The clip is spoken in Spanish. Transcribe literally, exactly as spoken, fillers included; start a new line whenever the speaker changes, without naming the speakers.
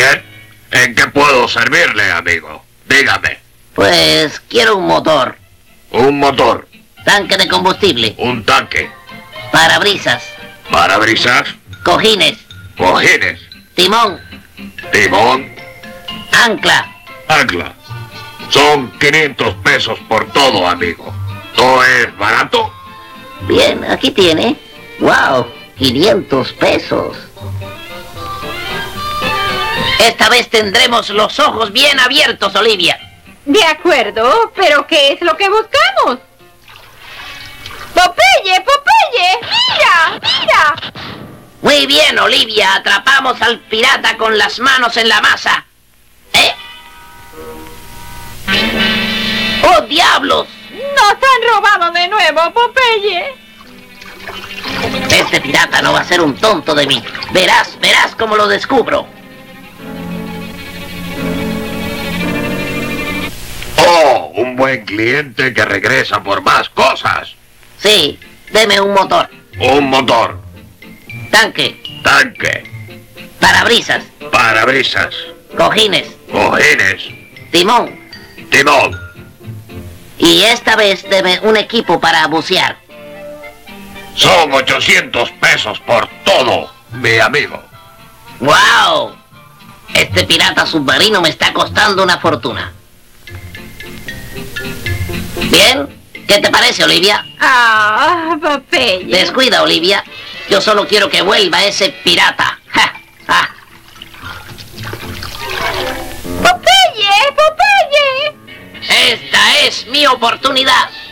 Bien. ¿En qué puedo servirle, amigo? Dígame.
Pues quiero un motor.
Un motor.
Tanque de combustible.
Un tanque.
Parabrisas.
Parabrisas.
Cojines.
Cojines.
Timón.
Timón.
Ancla.
Ancla. Son quinientos pesos por todo, amigo. ¿No es barato?
Bien, aquí tiene. ¡Wow! quinientos pesos. Esta vez tendremos los ojos bien abiertos, Olivia.
De acuerdo, pero ¿qué es lo que buscamos? ¡Popeye! ¡Popeye! ¡Mira! ¡Mira!
Muy bien, Olivia. Atrapamos al pirata con las manos en la masa. ¿Eh? ¡Oh, diablos!
¡Nos han robado de nuevo, Popeye!
Este pirata no va a ser un tonto de mí. Verás, verás cómo lo descubro.
¡Oh! Un buen cliente que regresa por más cosas.
Sí, deme un motor.
Un motor.
Tanque.
Tanque.
Parabrisas.
Parabrisas.
Cojines.
Cojines.
Timón.
Timón.
Y esta vez deme un equipo para bucear.
Son ochocientos pesos por todo, mi amigo.
¡Wow! Este pirata submarino me está costando una fortuna. ¿Bien? ¿Qué te parece, Olivia?
¡Ah, Popeye!
Descuida, Olivia. Yo solo quiero que vuelva ese pirata. ¡Ja! ¡Ja!
¡Popeye! ¡Popeye!
Esta es mi oportunidad.